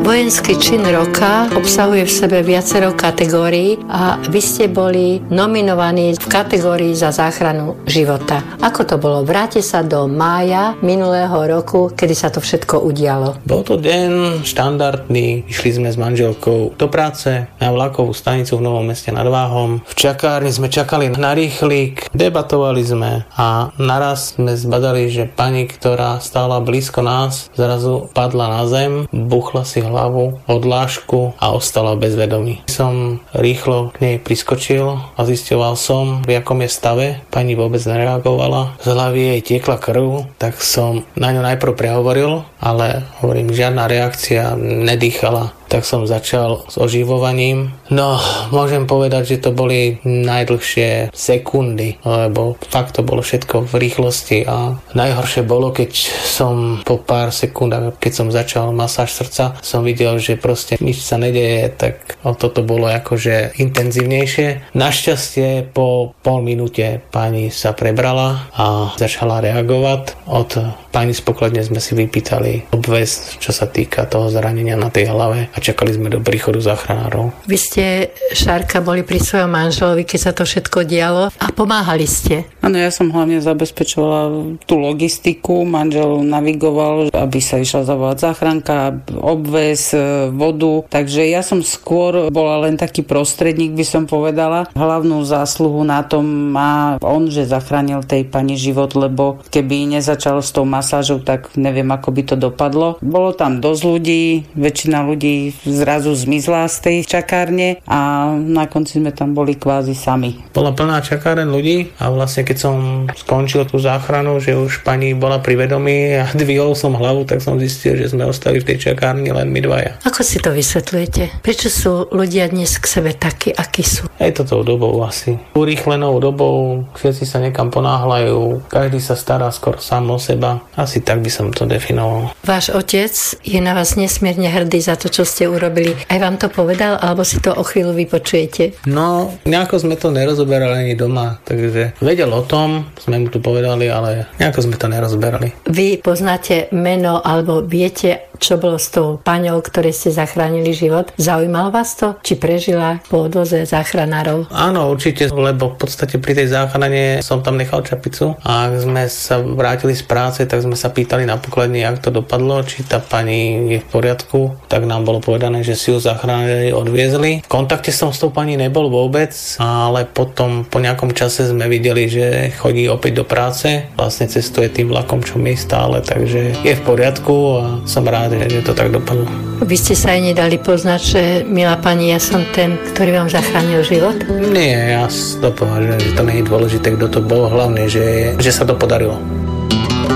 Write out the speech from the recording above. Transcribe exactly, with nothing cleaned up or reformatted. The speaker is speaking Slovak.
Vojenský čin roka obsahuje v sebe viacero kategórií a vy ste boli nominovaní v kategórii za záchranu života. Ako to bolo? Vráte sa do mája minulého roku, kedy sa to všetko udialo. Bol to deň štandardný. Išli sme s manželkou do práce na vlakovú stanicu v Novom Meste nad Váhom. V čakárni sme čakali na rýchlik, debatovali sme a naraz sme zbadali, že pani, ktorá stála blízko nás, zrazu padla na zem, buchla si hlavu od lášku a ostala bez vedomí. Som rýchlo k nej priskočil a zisťoval som, v akom je stave. Pani vôbec nereagovala. Z hlavy jej tiekla krv, tak som na ňu najprv prehovoril, ale hovorím, žiadna reakcia, nedýchala. Tak som začal s oživovaním. No, môžem povedať, že to boli najdlhšie sekundy, lebo fakt to bolo všetko v rýchlosti a najhoršie bolo, keď som po pár sekundách, keď som začal masáž srdca, som videl, že proste nič sa nedeje, tak toto bolo akože intenzívnejšie. Našťastie po pol minúte pani sa prebrala a začala reagovať. Od pani z pokladne sme si vypýtali obväz, čo sa týka toho zranenia na tej hlave. A čakali sme do príchodu záchranárov. Vy ste, Šárka, boli pri svojom manželovi, keď sa to všetko dialo a pomáhali ste. Áno, ja som hlavne zabezpečovala tú logistiku. Manžel navigoval, aby sa išla zavolať záchranka, obväz, vodu. Takže ja som skôr bola len taký prostredník, by som povedala. Hlavnú zásluhu na tom má on, že zachránil tej pani život, lebo keby nezačal s tou masážou, tak neviem, ako by to dopadlo. Bolo tam dosť ľudí, väčšina ľudí zrazu zmizla z tej čakárne a na konci sme tam boli kvázi sami. Bola plná čakáren ľudí a vlastne keď som skončil tú záchranu, že už pani bola pri vedomí a dvihol som hlavu, tak som zistil, že sme ostali v tej čakárni len my dvaja. Ako si to vysvetľujete? Prečo sú ľudia dnes k sebe takí, akí sú? Je to tou dobou asi. Urýchlenou dobou, všetci sa niekam ponáhľajú, každý sa stará skôr sám o seba. Asi tak by som to definoval. Váš otec je na vás nesmierne hrdý za to, čo ste urobili. Aj vám to povedal, alebo si to o chvíľu vypočujete? No, nejako sme to nerozoberali ani doma, takže vedel o tom, sme mu to povedali, ale nejako sme to nerozoberali. Vy poznáte meno, alebo viete, čo bolo s tou paňou, ktorej ste zachránili život? Zaujímalo vás to? Či prežila po odvoze záchranárov? Áno, určite, lebo v podstate pri tej záchrane som tam nechal čapicu a ak sme sa vrátili z práce, tak sme sa pýtali na pokladni, jak to dopadlo, či tá pani je v poriadku, tak nám bolo povedané, že si ju záchranári odviezli. V kontakte som s tou pani nebol vôbec, ale potom po nejakom čase sme videli, že chodí opäť do práce, vlastne cestuje tým vlakom, čo my stále, takže je v poriadku a som rád, že to tak dopadlo. Vy ste sa aj nedali poznať, že milá pani, ja som ten, ktorý vám zachránil život? Nie, ja to považujem, že to nie je dôležité, kto to bol, hlavne, že, že sa to podarilo.